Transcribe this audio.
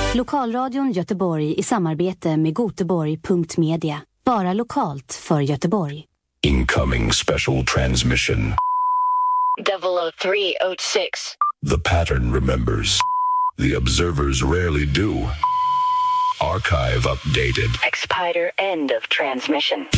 Lokalradion Göteborg i samarbete med Göteborg.media. Bara lokalt för Göteborg. Incoming special transmission. 00306. The pattern remembers. The observers rarely do. Archive updated. Expider end of transmission.